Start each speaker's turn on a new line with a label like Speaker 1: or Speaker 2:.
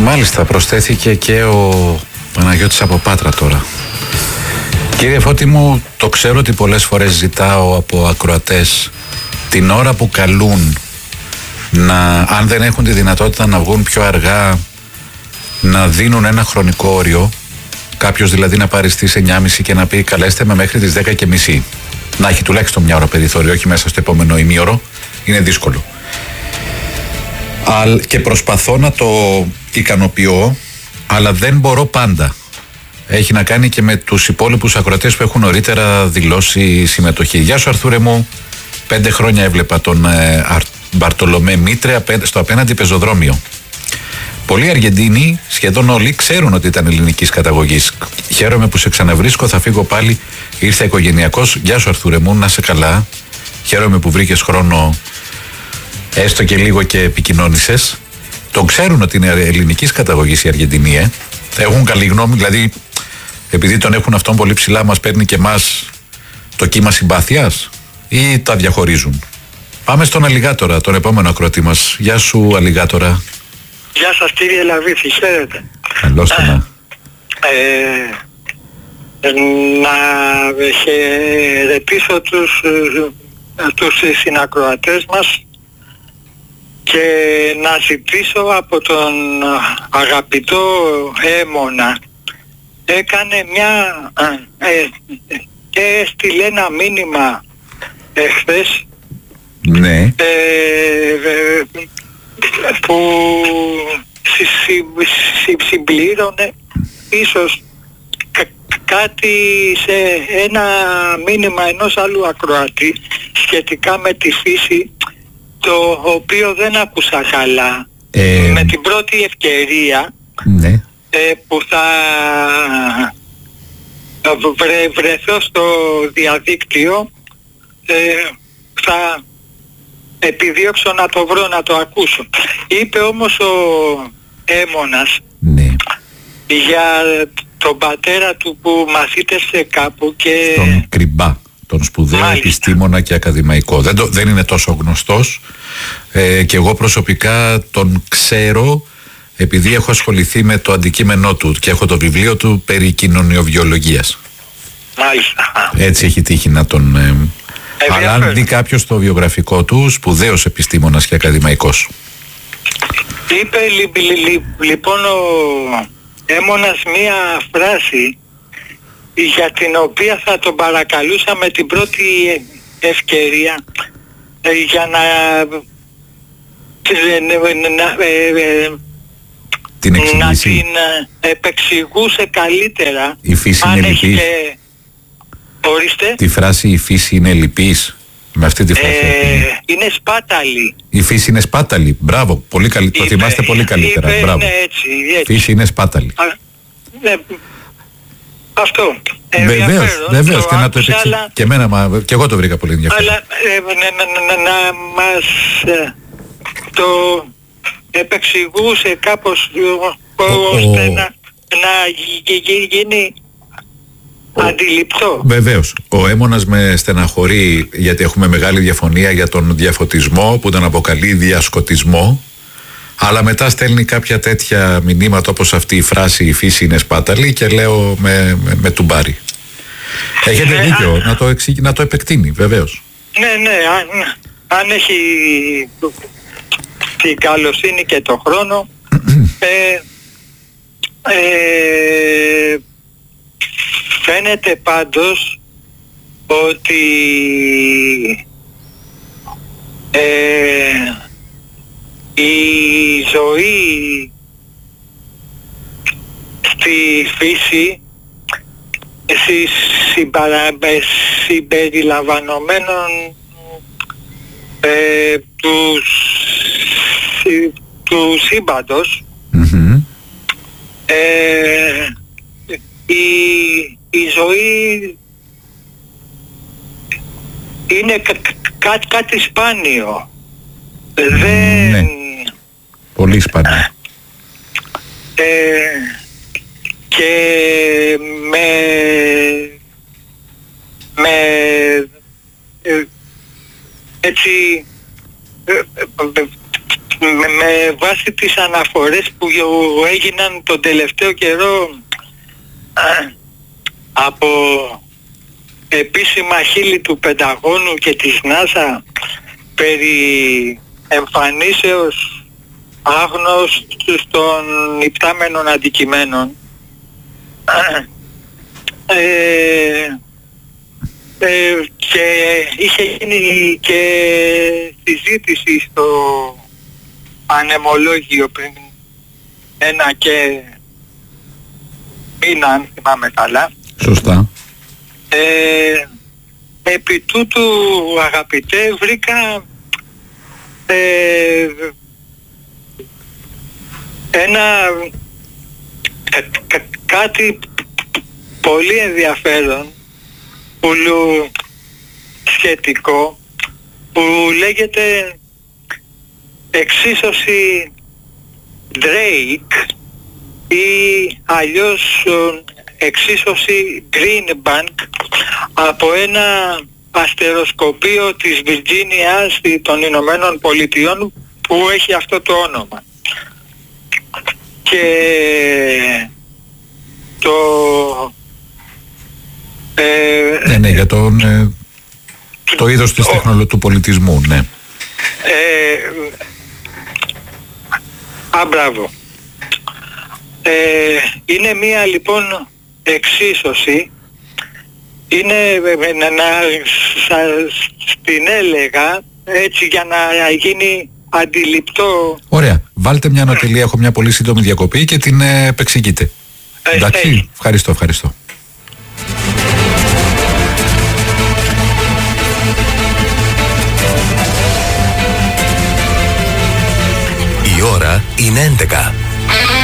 Speaker 1: Μάλιστα, προσθέθηκε και ο Παναγιώτης από Πάτρα τώρα. Κύριε Φώτη μου, το ξέρω ότι πολλές φορές ζητάω από ακροατές την ώρα που καλούν αν δεν έχουν τη δυνατότητα να βγουν πιο αργά, να δίνουν ένα χρονικό όριο. Κάποιος δηλαδή να πάρει στις 9.30 και να πει καλέστε με μέχρι τις 10.30. Να έχει τουλάχιστον μια ώρα περιθώριο, όχι μέσα στο επόμενο ημίωρο. Είναι δύσκολο. Και προσπαθώ να το ικανοποιώ, αλλά δεν μπορώ πάντα. Έχει να κάνει και με τους υπόλοιπους ακροατές που έχουν νωρίτερα δηλώσει συμμετοχή. Γεια σου Αρθούρε μου, 5 χρόνια έβλεπα τον Μπαρτολομέ Μήτρε στο απέναντι πεζοδρόμιο. Πολλοί Αργεντίνοι, σχεδόν όλοι, ξέρουν ότι ήταν ελληνικής καταγωγής. Χαίρομαι που σε ξαναβρίσκω, θα φύγω πάλι. Ήρθα οικογενειακός. Γεια σου Αρθούρε μου, να σε καλά. Χαίρομαι που βρήκες χρόνο, έστω και λίγο, και επικοινώνησες. Τον ξέρουν ότι είναι ελληνικής καταγωγής οι Αργεντινοί, Έχουν καλή γνώμη, δηλαδή επειδή τον έχουν αυτόν πολύ ψηλά, μας παίρνει και εμάς το κύμα συμπάθειας ή τα διαχωρίζουν? Πάμε στον Αλιγάτορα, τον επόμενο ακροατή μας. Γεια σου Αλιγάτορα.
Speaker 2: Γεια σας κύριε Λαβίθη, χαίρετε.
Speaker 1: Καλώς το να.
Speaker 2: Να χαιρετήσω τους συνακροατές μας και να ζητήσω από τον αγαπητό Έμονα. Έκανε και έστειλε ένα μήνυμα εχθές,
Speaker 1: ναι,
Speaker 2: που συμπλήρωνε ίσως κάτι σε ένα μήνυμα ενός άλλου ακροατή σχετικά με τη φύση, το οποίο δεν άκουσα καλά. Με την πρώτη ευκαιρία,
Speaker 1: ναι,
Speaker 2: που θα βρεθώ στο διαδίκτυο, θα επιδίωξω να το βρω, να το ακούσω. Είπε όμως ο Έμονας,
Speaker 1: ναι,
Speaker 2: για τον πατέρα του που μαθήτευσε κάπου και...
Speaker 1: τον Κρυμπά, τον σπουδαίο επιστήμονα και ακαδημαϊκό. Δεν είναι τόσο γνωστός, και εγώ προσωπικά τον ξέρω επειδή έχω ασχοληθεί με το αντικείμενό του και έχω το βιβλίο του περί κοινωνιοβιολογίας.
Speaker 2: Μάλιστα.
Speaker 1: Έτσι έχει τύχει να τον... αλλά αν δει κάποιος το βιογραφικό του, σπουδαίος επιστήμονας και ακαδημαϊκός.
Speaker 2: Είπε λοιπόν ο Έμονας μία φράση για την οποία θα τον παρακαλούσα με την πρώτη ευκαιρία για να
Speaker 1: την εξηγήσει.
Speaker 2: Να την επεξηγούσε καλύτερα.
Speaker 1: Η φύση είναι λυπής.
Speaker 2: Ορίστε.
Speaker 1: Τη φράση «η φύση είναι λυπής», με αυτή τη φράση.
Speaker 2: Είναι σπάταλη.
Speaker 1: Η φύση είναι σπάταλη. Μπράβο, πολύ καλή. Το θυμάστε πολύ καλύτερα. Μπράβο.
Speaker 2: Ναι, έτσι.
Speaker 1: Φύση είναι σπάταλη.
Speaker 2: Αυτό.
Speaker 1: Βεβαίως, και να το επεξηγήσει. Και εμένα, και εγώ το βρήκα πολύ ενδιαφέρον.
Speaker 2: Αλλά να μας το επεξηγούσε κάπως ώστε να γίνει αντιληπτό.
Speaker 1: Βεβαίως. Ο Έμονας με στεναχωρεί γιατί έχουμε μεγάλη διαφωνία για τον διαφωτισμό που τον αποκαλεί διασκοτισμό, αλλά μετά στέλνει κάποια τέτοια μηνύματα όπως αυτή η φράση «η φύση είναι σπάταλη» και λέω με τουμπάρι. Έχετε δίκιο να το επεκτείνει, βεβαίως.
Speaker 2: Ναι, αν έχει την καλοσύνη και το χρόνο, φαίνεται πάντως ότι η ζωή στη φύση συμπεριλαμβανομένων του σύμπαντος, η ζωή είναι κάτι σπάνιο.
Speaker 1: Ναι, πολύ σπάνιο.
Speaker 2: Και με βάση τις αναφορές που έγιναν τον τελευταίο καιρό από επίσημα χείλη του Πενταγώνου και της ΝΑΣΑ περί εμφανίσεως άγνωστων υπτάμενων αντικειμένων, και είχε γίνει και συζήτηση στο ανεμολόγιο πριν ένα και μήνα, αν θυμάμαι καλά.
Speaker 1: Σωστά.
Speaker 2: Επί τούτου, αγαπητέ, βρήκα κάτι πολύ ενδιαφέρον σχετικό, που λέγεται εξίσωση Drake ή αλλιώς εξίσωση Green Bank από ένα αστεροσκοπείο της Βιρτζίνιας των Ηνωμένων Πολιτειών που έχει αυτό το όνομα. Και το
Speaker 1: ναι, για το είδος της του πολιτισμού, ναι.
Speaker 2: Μπράβο. Είναι μία λοιπόν εξίσωση, είναι την έλεγα έτσι για να γίνει αντιληπτό.
Speaker 1: Ωραία, βάλτε μια ανατελεία, έχω μια πολύ σύντομη διακοπή και την επεξηγείτε. Εντάξει, ευχαριστώ.
Speaker 3: Η ώρα είναι 11.